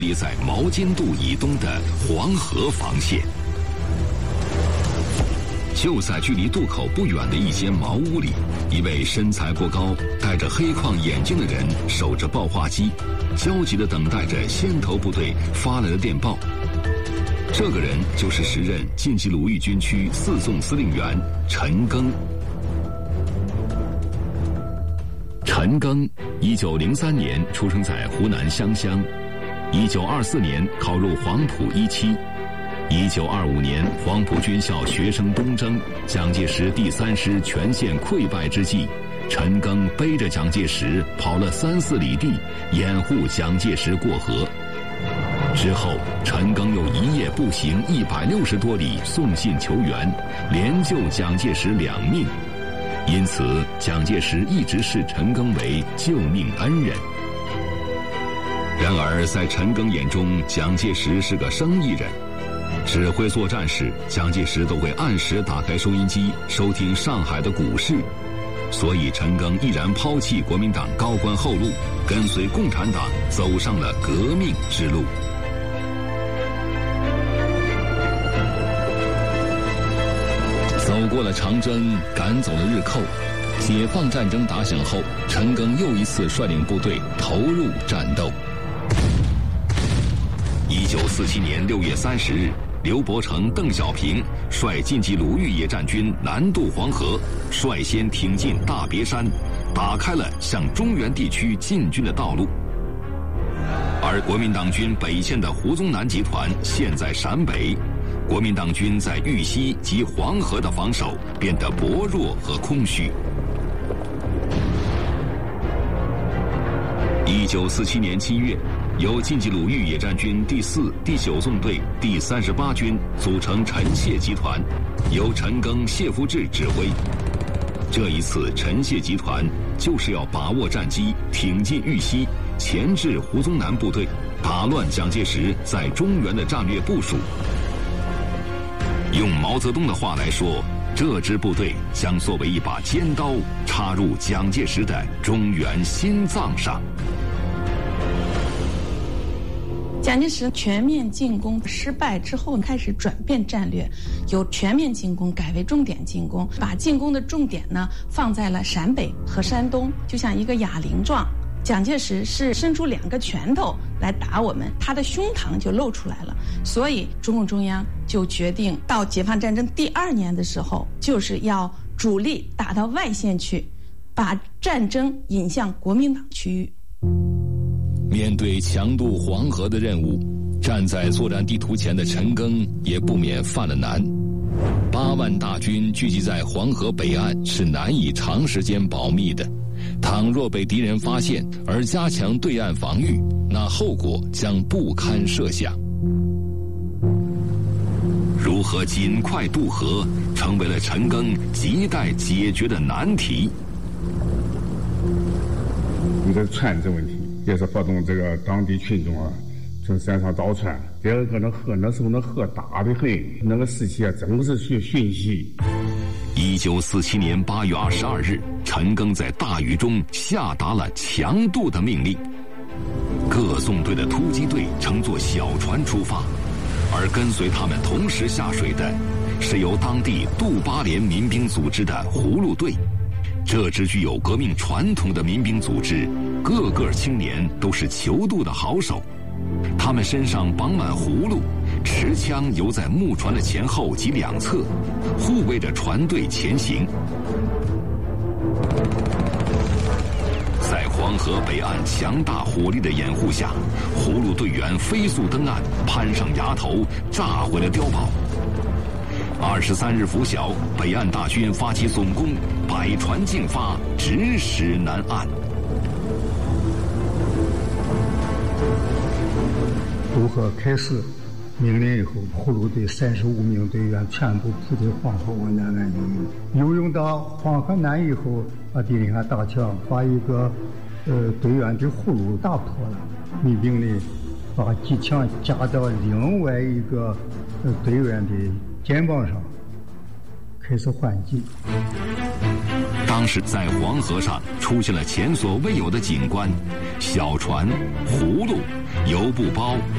立在毛尖渡以东的黄河防线。就在距离渡口不远的一间茅屋里，一位身材过高、戴着黑框眼镜的人守着报话机，焦急地等待着先头部队发来的电报。这个人就是时任晋冀鲁豫军区4纵司令员陈赓。陈赓1903年出生在湖南湘乡，1924年考入黄埔17，1925年黄埔军校学生东征，蒋介石第3师全线溃败之际，陈赓背着蒋介石跑了3-4里地，掩护蒋介石过河。之后，陈赓又一夜步行160多里送信求援，连救蒋介石2命。因此，蒋介石一直视陈赓为救命恩人。然而，在陈赓眼中，蒋介石是个生意人。指挥作战时，蒋介石都会按时打开收音机收听上海的股市，所以陈赓毅然抛弃国民党高官厚禄，跟随共产党走上了革命之路。走过了长征，赶走了日寇，解放战争打响后，陈赓又一次率领部队投入战斗。1947年6月30日，刘伯承、邓小平率晋冀鲁豫野战军南渡黄河，率先挺进大别山，打开了向中原地区进军的道路。而国民党军北线的胡宗南集团现在陕北，国民党军在豫西及黄河的防守变得薄弱和空虚。1947年7月，由晋冀鲁豫野战军第4、第9纵队第38军组成陈谢集团，由陈赓、谢福志指挥。这一次，陈谢集团就是要把握战机，挺进豫西，钳制胡宗南部队，打乱蒋介石在中原的战略部署。用毛泽东的话来说，这支部队将作为一把尖刀，插入蒋介石的中原心脏上。 蒋介石全面进攻失败之后，开始转变战略，由全面进攻改为重点进攻，把进攻的重点呢放在了陕北和山东，就像一个哑铃状。蒋介石是伸出2个拳头来打我们，他的胸膛就露出来了。所以中共中央就决定到解放战争第2年的时候，就是要主力打到外线去，把战争引向国民党区域。 面对强渡黄河的任务，站在作战地图前的陈赓也不免犯了难。8万大军聚集在黄河北岸是难以长时间保密的，倘若被敌人发现而加强对岸防御，那后果将不堪设想。如何尽快渡河，成为了陈赓亟待解决的难题。 一个船只问题，也是发动这个当地群众啊，从山上倒船。第二个那时候那河大得很，那个时期啊，真是去巡习。 1947年8月22日，陈赓在大雨中下达了强渡的命令。各纵队的突击队乘坐小船出发，而跟随他们同时下水的是由当地杜巴连民兵组织的葫芦队。这支具有革命传统的民兵组织，个个青年都是求渡的好手。他们身上绑满葫芦，持枪游在木船的前后及两侧，护卫着船队前行。在黄河北岸强大火力的掩护下，葫芦队员飞速登岸，攀上崖头，炸毁了碉堡。23日拂晓，北岸大军发起总攻，百船竞发，直驶南岸。 渡河开始，命令以后，葫芦队35名队员全部扑进黄河往南岸游泳。游泳到黄河南以后，敌人还打枪，把一个队员的葫芦打破了。民兵呢，把机枪夹到另外一个队员的肩膀上，开开始缓解。 当时在黄河上出现了前所未有的景观：小船、葫芦、油布包、